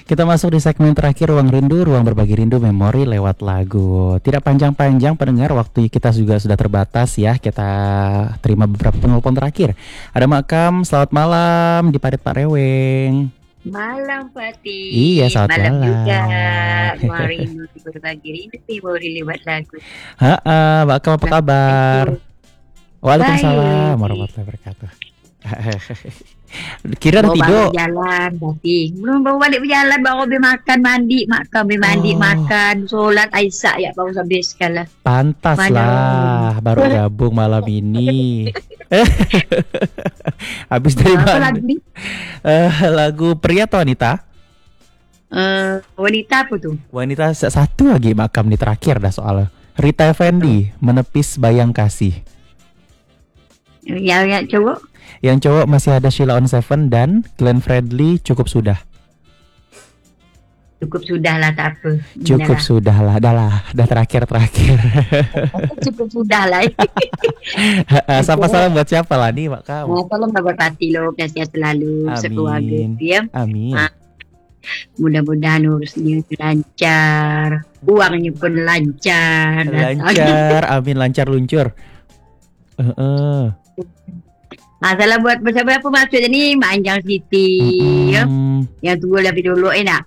Kita masuk di segmen terakhir Ruang Rindu, ruang berbagi rindu memori lewat lagu. Tidak panjang-panjang pendengar, waktu kita juga sudah terbatas ya. Kita terima beberapa penelpon terakhir. Ada Makam, selamat malam di Parit Pak Reweng. Malam Fatih. Iya, selamat malam malam. juga. Mari berbagi rindu memori lewat lagu. Makam apa kabar? Waalaikumsalam warahmatullahi wabarakatuh. Kira ada tidur. Baru jalan Fatih. Belum baru balik berjalan, baru habis makan, mandi, makan, solat Aisyah ya baru habis sekali. Pantas lah, baru gabung malam ini. Habis dari mana? Lagu ni? Lagu pria atau wanita? Wanita apa tu? Wanita satu lagi Makam nih terakhir dah soalnya. Rita Effendy, Menepis Bayang Kasih. Yang cowok? Yang cowok masih ada Sheila on Seven dan Glenn Fredly, Cukup Sudah. Cukup sudah lah, tak apa. Cukup sudah lah, dah terakhir. Cukup sudah lah. Sapa salam buat siapa lah nih Makam? Salam buat Fatih lo, sehat selalu, sekeluarga ya. Amin. Mudah-mudahan urusnya lancar, uangnya pun lancar. Amin, lancar luncur. Salah buat berapa maksudnya ni Mak Anjang Siti ya. Yang tunggu lebih dulu nak.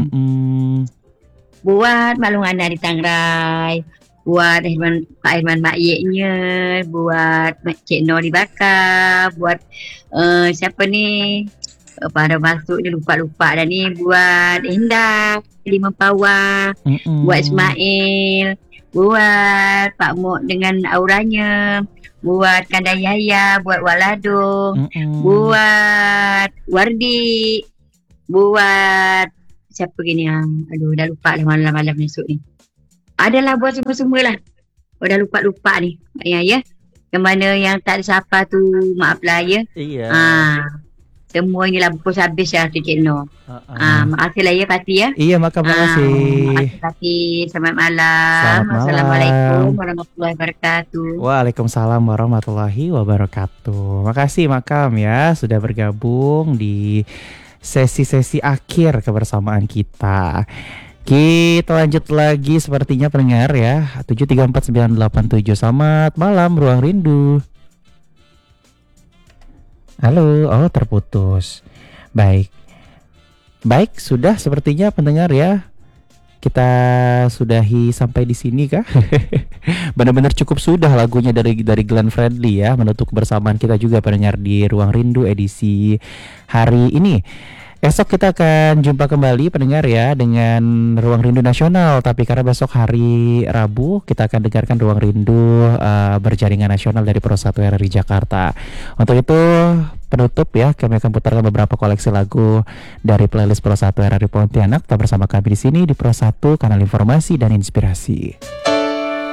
Buat Malung Ana di Tangrai, buat Pak Irman Mak Yeknya, buat Cik Nur di Bakar, buat siapa ni pada masuk ni lupa dah ni, buat Indah di Mempawah, buat Ismail, buat Pak Mok dengan auranya, buat Kanda Yahya, buat Waladung, buat Wardi, buat siapa gini yang aduh dah lupa lah malam-malam esok ni. Adalah buat semua-semua lah. Dah lupa ni. Ya. Yang mana yang tak ada siapa tu maaflah ya. Iya. Semua inilah bungkus habis ya tu Cik Noh. Makasih lah ya Fatih ya. Iya, makasih. Makasih Fatih. Selamat malam. Assalamualaikum warahmatullahi wabarakatuh. Waalaikumsalam warahmatullahi wabarakatuh. Makasih Makam ya sudah bergabung di sesi-sesi akhir kebersamaan kita. Kita lanjut lagi sepertinya pendengar ya. 7349887. Selamat malam Ruang Rindu. Halo, terputus. Baik, sudah sepertinya pendengar ya. Kita sudahi sampai di sini kah? Benar-benar cukup sudah lagunya dari Glenn Fredly ya, menutup kebersamaan kita juga pendengar di Ruang Rindu edisi hari ini. Esok kita akan jumpa kembali pendengar ya dengan Ruang Rindu Nasional. Tapi karena besok hari Rabu kita akan dengarkan Ruang Rindu berjaringan nasional dari Pro 1 RRI Jakarta. Untuk itu penutup ya, kami akan putarkan beberapa koleksi lagu dari playlist Pro 1 RRI Pontianak. Tetap bersama kami di sini di Pro 1, kanal informasi dan inspirasi.